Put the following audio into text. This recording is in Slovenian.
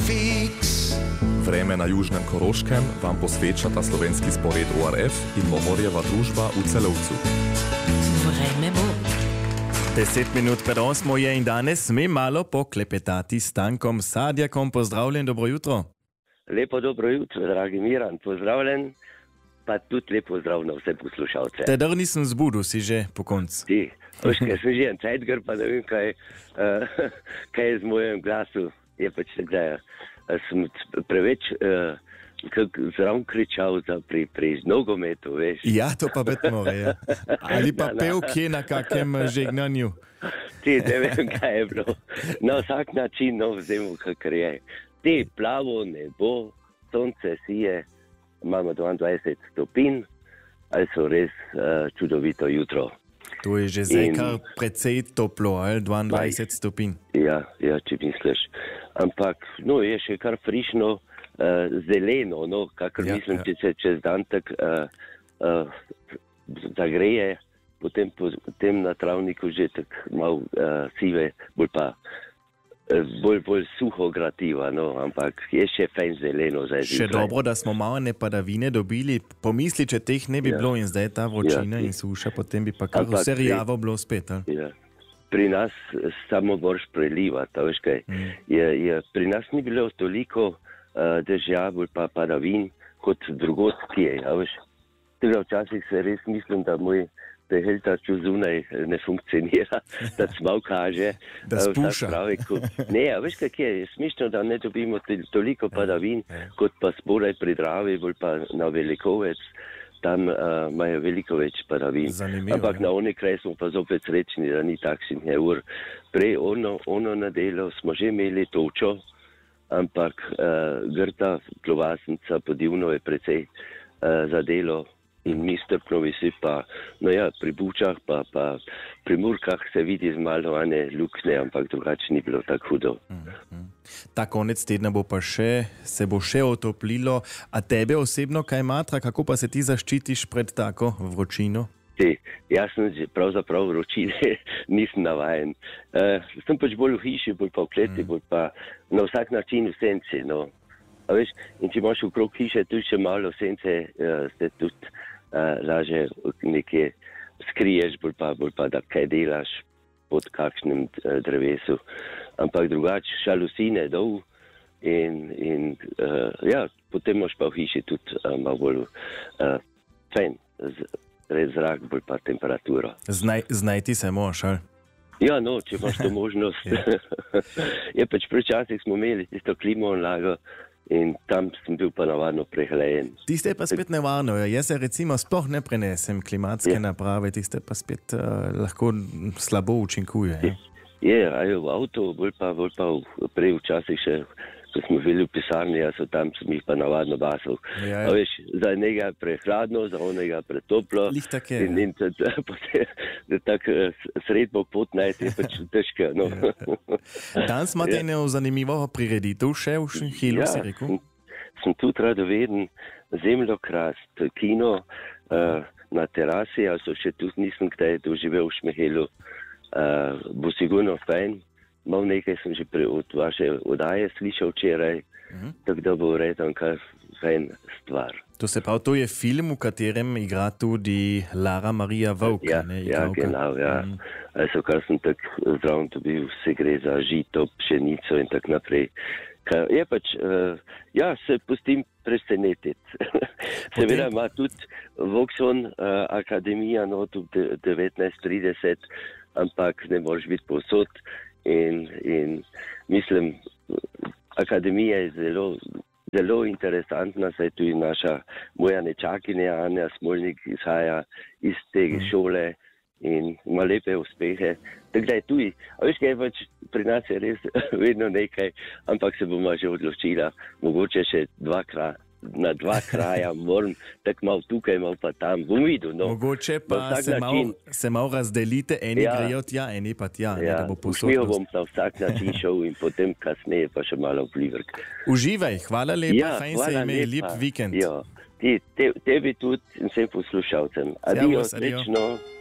Vreme na južnem Koroškem vam posvečata slovenski spored ORF in Mohorjeva družba v Celovcu. Vreme bo. 10 minut pred 8 je in danes sme malo poklepetati s Stankom Sadjakom. Pozdravljen, dobro jutro. Lepo dobro jutro, dragi Miran, pozdravljen, pa tudi lepo zdrav na vse poslušalce. Tedar nisem zbudil, si že po koncu. Ti, kaj sem že en cajtgar, pa ne vem, kaj je z mojem glasu. Je pač tako, da sem preveč zraven kričal pri nogometu, veš. Ja, to pa bet more, ja. Ali pa pel kje na kakem žegnanju. Ti, ne vem, kaj je bilo. Na vsak način, vzemo, kakor je. Ti, plavo nebo, sonce sije, imamo 22 stopinj, ali so res čudovito jutro. To je že zdaj kar precej toplo, ali 22 stopinj. Ja, če misliš. Ampak, je še kar frišno, zeleno, kakor mislim, če se čez dan tak zagreje, potem na travniku že tak malo sive, bolj suho grativa, ampak je še fajn zeleno. Še dobro, da smo malo nepadavine dobili. Pomisli, če teh ne bi bilo in zdaj ta vročina in suša, potem bi pa kar vse rjavo bilo spet. Ja. Pri nas samo moraš prelivati, veš kaj. Pri nas ni bilo toliko dežja, bolj pa padavin, kot drugod kje, veš. Tega včasih se res mislim, da moj preheltač zunaj ne funkcionira, da malo kaže. Da spuša. Ne, veš kaj je smešno, da ne dobimo toliko padavin, kot pa spodaj pri Dravi, bolj pa na Velikovec. Tam imajo veliko več padavin. Zanimivo, ampak na oni kraj smo pa zopet srečni, da ni takšnih ur. Prej ono nedelo smo že imeli točo, ampak grta plovasnica podivno je precej zadelo in mi strpno visi pa, pri bučah pa pri murkah se vidi z malo lukne, ampak drugače ni bilo tako hudo. Ta konec tedna se bo še otoplilo, a tebe osebno kaj matra, kako pa se ti zaščitiš pred tako vročino? Jaz sem pravzaprav vročine nisem navajen. Sem pač bolj v hiši, bolj pa v kleti, bolj pa na vsak način v senci. A veš, in če imaš okrog hiše tudi še malo v sence, se tudi laže nekje skriješ, bolj pa da kaj delaš pod kakšnem drevesu. Ampak drugače šalusine dol in potem imaš pa v hiši tudi malo bolj fajn zrak, bolj pa temperaturo. Znajti se moraš, ali? Ja, če imaš to možnost. Je pač prečasih smo imeli tisto klimo lago in tam sem bil pa navadno prehlajen. Tiste je pa spet nevarno. Jaz se recimo sploh ne prenesem klimatske naprave, tiste pa spet lahko slabo učinkuje. V avto, bolj pa prej včasih še, ko smo bili v pisarni, tam sem jih pa navadno basal. A veš, za enega prehladno, za onega pretoplo. Lih tak je. In tako sredbo pot najti je pač težko. Danes imate eno zanimivo prireditev še v Šenhilu, si rekel? Sem tudi radoveden, Zemljokrast, kino na terasi, so še tudi nisem kdaj doživel v Šmehilu. Bo sigurno fajn. Mal nekaj sem že od vaše odaje slišal včeraj, tako da bo verjetno kar fajn stvar. To se pravi, to je film, v katerem igra tudi Lara Marija Vovk. Genau. Kar sem tako zdraven dobil, se gre za žito, pšenico in tako naprej. Je pač, se pustim presenetiti. Seveda ima tudi Vokson akademija, tudi 1930, ampak ne moreš biti povsod. In mislim, akademija je zelo interesantna, saj tudi moja nečakinja Anja Smolnik izhaja iz te šole in ima lepe uspehe. Tako da je tudi, a veš kaj, pač pri nas je res vedno nekaj, ampak se bomo že odločila, mogoče še na dva kraja moram, tako malo tukaj, malo pa tam, bom videl. Mogoče pa se malo razdelite, eni grejo tja, eni pa tja, da bo posodnost. Usmijo bom na vsak način šel in potem kasneje pa še malo vplivrk. Uživaj, hvala lepa, fajn se imej, lep vikend. Tebi tudi in vsem poslušalcem. Adijo, srečno.